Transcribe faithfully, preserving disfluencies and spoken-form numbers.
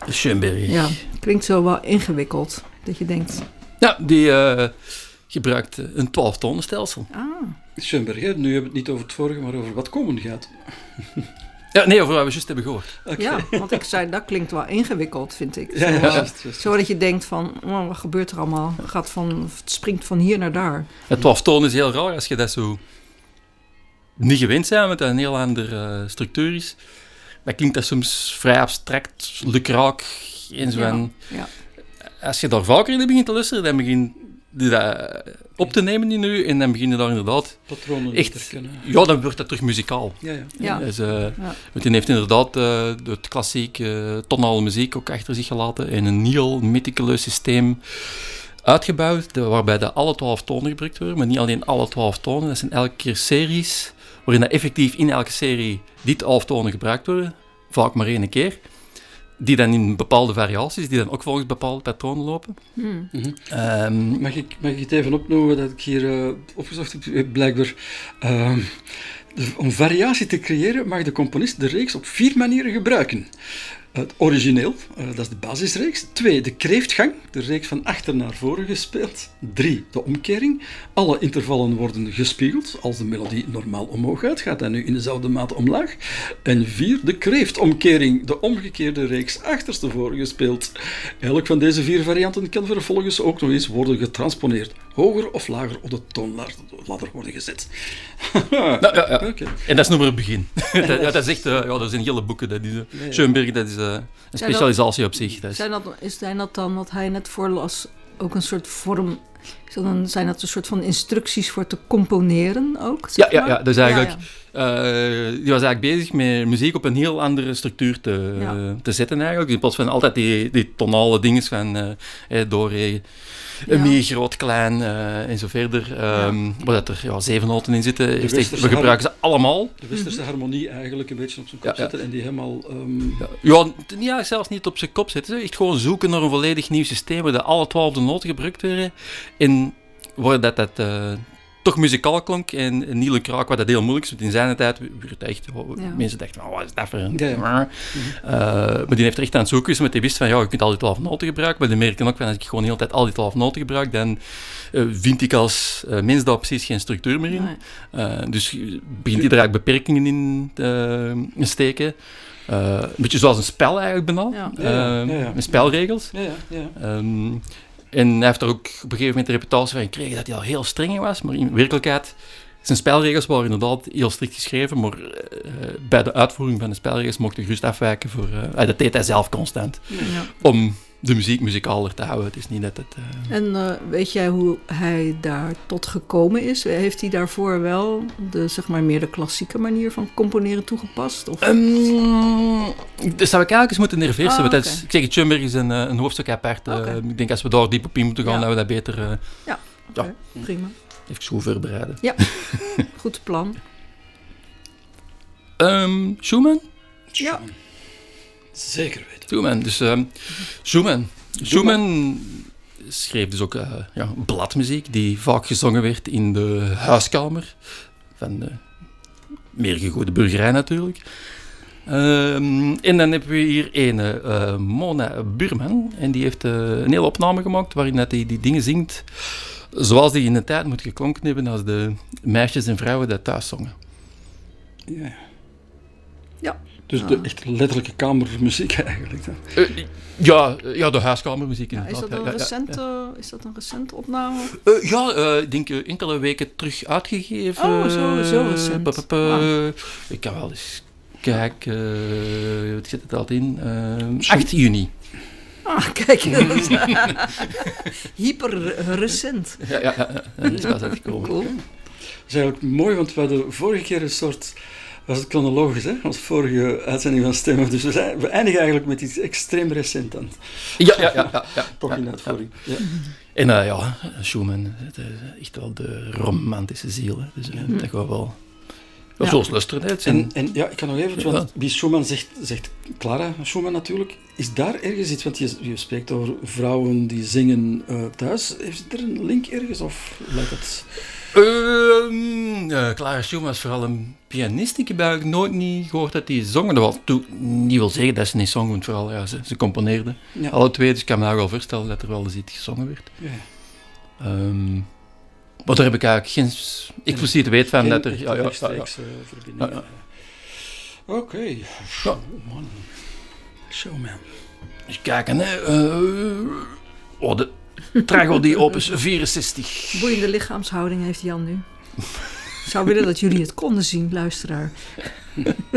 Schoenberg. Ja, klinkt zo wel ingewikkeld. Dat je denkt... Ja, die uh, gebruikt een twaalftonenstelsel. Ah. Schoenberg, hè? Nu hebben we het niet over het vorige, maar over wat komen gaat. Ja, nee, over wat we juist hebben gehoord. Okay. Ja, want ik zei, dat klinkt wel ingewikkeld, vind ik. Ja, ja, zo, just, just. zo dat je denkt van, oh, wat gebeurt er allemaal? Het, gaat van, het springt van hier naar daar. Het twaalftoon is heel raar als je dat zo niet gewend bent, met een heel andere uh, structuur is. Dan klinkt dat soms vrij abstract, lukraak en zo. Ja, ja. Als je daar vaker in begint te luisteren, dan begint je dat op te nemen in nu en dan begin je daar inderdaad patronen echt, te kennen. Ja, dan wordt dat terug muzikaal. Ja, ja. Ja. Dus, uh, ja. Want hij heeft inderdaad uh, het klassieke uh, tonale muziek ook achter zich gelaten en een heel meticuleus systeem uitgebouwd, waarbij de alle twaalf tonen gebruikt worden, maar niet alleen alle twaalf tonen. Dat zijn elke keer series, waarin dat effectief in elke serie die twaalf tonen gebruikt worden, vaak maar één keer. Die dan in bepaalde variaties, die dan ook volgens bepaalde patronen lopen. Hmm. Mm-hmm. Um, mag, ik, mag ik het even opnoemen dat ik hier uh, opgezocht heb? Blijkbaar, uh, de, om variatie te creëren mag de componist de reeks op vier manieren gebruiken. Het origineel, uh, dat is de basisreeks. Twee, de kreeftgang, de reeks van achter naar voren gespeeld. Drie, de omkering. Alle intervallen worden gespiegeld. Als de melodie normaal omhoog gaat, gaat hij nu in dezelfde mate omlaag. En vier, de kreeftomkering, de omgekeerde reeks achterstevoren gespeeld. Elk van deze vier varianten kan vervolgens ook nog eens worden getransponeerd. Hoger of lager op de toonladder worden gezet. nou, ja, ja. Okay. En dat is nog maar het begin. dat, ja, dat is echt, uh, ja, dat zijn hele boeken. Dat is, uh, ja, ja. Schoenberg, dat is uh, een specialisatie dat, op zich. Dat is. Zijn dat, is zijn dat dan, wat hij net voorlas, ook een soort vorm... Dan zijn dat een soort van instructies voor te componeren ook? Ja, ja, ja, dus eigenlijk... Ja, ja. Uh, die was eigenlijk bezig met muziek op een heel andere structuur te, ja. uh, te zetten eigenlijk. In plaats van altijd die, die tonale dingen van uh, eh, do, re, ja. mi, groot, klein uh, en zo verder. Um, ja. Waar dat er ja, zeven noten in zitten. Heeft echt, we gebruiken ze allemaal. De westerse mm-hmm. harmonie eigenlijk een beetje op zijn kop ja, zetten ja. en die helemaal... Um... Ja, ja, ja, zelfs niet op zijn kop zetten. Echt gewoon zoeken naar een volledig nieuw systeem waar de alle twaalf de noten gebruikt werden. En waar dat, dat uh, toch muzikaal klonk en, en niet lukraak, wat dat heel moeilijk is. Want in zijn tijd, echt, oh, ja. mensen dachten van, oh, wat is dat voor een... Ja, ja. Maar, uh, maar die heeft er echt aan het zoeken, want hij wist van, ja, je kunt al die twaalf noten gebruiken, maar die merkte ook van, als ik gewoon de hele tijd al die twaalf noten gebruik, dan uh, vind ik als uh, mens daar precies geen structuur meer in. Nee. Uh, dus begint hij er eigenlijk beperkingen in te uh, steken. Uh, een beetje zoals een spel eigenlijk bijna, ja. uh, ja, ja, ja. met spelregels. Ja, ja, ja. Um, En hij heeft er ook op een gegeven moment de reputatie van gekregen dat hij al heel streng was, maar in werkelijkheid, zijn spelregels waren inderdaad heel strikt geschreven, maar uh, bij de uitvoering van de spelregels mocht hij gerust afwijken voor... Uh, dat deed hij zelf constant, ja. om de muziek muzikaler te houden. Het is niet dat het... Uh... En uh, weet jij hoe hij daar tot gekomen is? Heeft hij daarvoor wel de, zeg maar, meer de klassieke manier van componeren toegepast? Of? Um, dat zou ik eigenlijk eens moeten nerveren. Ah, want okay. dat is, ik zeg, Schoenberg is een, een hoofdstuk apart. Uh, okay. Ik denk als we daar diep op in moeten gaan, ja. dat we dat beter... Uh, ja, okay. ja, prima. Even zo voorbereiden. Ja, goed plan. Um, Schumann? Ja. Zeker weten. Schumann, dus um, Schumann. Schumann schreef dus ook uh, ja, bladmuziek die vaak gezongen werd in de huiskamer van de meer gegooide burgerij natuurlijk. Um, en dan hebben we hier een uh, Mona Burman en die heeft uh, een hele opname gemaakt waarin hij die, die dingen zingt zoals die in de tijd moet geklonken hebben als de meisjes en vrouwen dat thuis zongen. Ja. Ja. Dus ja. de echt letterlijke kamermuziek eigenlijk. Uh, ja, ja, de huiskamermuziek ja, inderdaad. Is dat een, ja, recente, ja, ja. is dat een recente opname? Uh, ja, uh, ik denk uh, enkele weken terug uitgegeven. Oh, zo, zo recent. Uh, wow. Ik kan wel eens kijken. Uh, wat zit het altijd in? Uh, acht juni. Ah, kijk. Hyper recent. Ja, ja, ja, ja, dat is pas uitgekomen. Cool. Dat is eigenlijk mooi, want we hadden vorige keer een soort... Was het chronologisch, hè? Onze vorige uitzending van Stemmen. Dus we, zijn, we eindigen eigenlijk met iets extreem recent dan. Ja, ja, ja. ja, ja Toch ja, in uitvoering. Ja. Ja. En uh, ja, Schumann, het, uh, echt wel de romantische ziel. Hè. Dus uh, mm. dat gaat wel... Of Ja. zoals luisteren. Het zijn- En, en ja, ik kan nog even, want wie Schumann zegt, zegt Clara Schumann natuurlijk. Is daar ergens iets, want je, je spreekt over vrouwen die zingen uh, thuis. Heeft er een link ergens of lijkt het... Ehm, uh, Clara Schumann is vooral een pianist. Ik heb eigenlijk nooit niet gehoord dat die zongen. Dat wil niet wil zeggen dat ze niet zongen, want vooral ja, ze, ze componeerden. Ja. Alle twee, dus ik kan me nou wel voorstellen dat er wel eens iets gezongen werd. Ja. Um, maar daar heb ik eigenlijk geen expliciete weet van. Geen Dat er, echte ja, ja, ja, ja. rechtstreeks, uh, verbinding. Ja, ja. Oké. Okay. Showman. Showman. Eens kijken, hè. Uh, oh, de tragedie opus vierenzestig. Boeiende lichaamshouding heeft Jan nu. Ik zou willen dat jullie het konden zien, luisteraar.